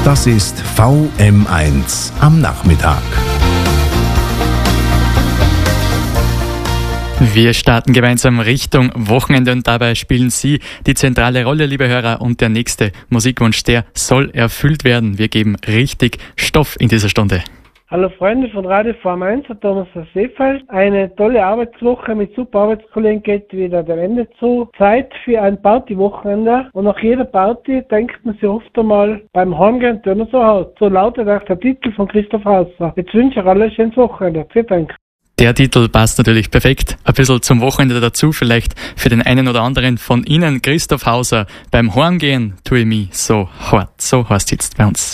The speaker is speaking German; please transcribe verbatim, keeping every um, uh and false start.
Das ist V M eins am Nachmittag. Wir starten gemeinsam Richtung Wochenende und dabei spielen Sie die zentrale Rolle, liebe Hörer, und der nächste Musikwunsch, der soll erfüllt werden. Wir geben richtig Stoff in dieser Stunde. Hallo Freunde von Radio V M eins, Thomas Seefeld. Eine tolle Arbeitswoche mit super Arbeitskollegen geht wieder dem Ende zu. Zeit für ein Partywochenende und nach jeder Party denkt man sich oft einmal beim Heimgehen Döner so haut. So lautet auch der Titel von Christoph Hauser. Jetzt wünsche ich alle ein schönes Wochenende. Vielen Dank. Der Titel passt natürlich perfekt. Ein bisschen zum Wochenende dazu, vielleicht für den einen oder anderen von Ihnen, Christoph Hauser. Beim Heimgehen tue ich mich so hart. So heißt es jetzt bei uns.